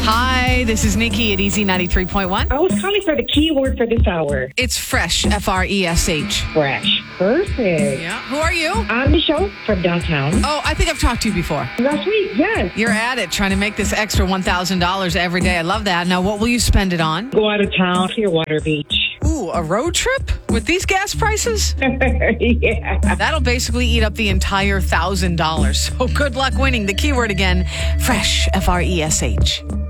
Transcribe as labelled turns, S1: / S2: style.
S1: Hi, this is Nikki at Easy 93.1.
S2: I was calling for the keyword for this hour.
S1: It's fresh, F-R-E-S-H.
S2: Fresh. Perfect.
S1: Yeah. Who are you?
S2: I'm Michelle from downtown.
S1: Oh, I think I've talked to you before.
S2: Last week, yes.
S1: You're at it, trying to make this extra $1,000 every day. I love that. Now, what will you spend it on?
S2: Go out of town, Clearwater Beach.
S1: Ooh, a road trip? With these gas prices?
S2: Yeah.
S1: That'll basically eat up the entire $1,000. So good luck winning. The keyword again, fresh, F-R-E-S-H.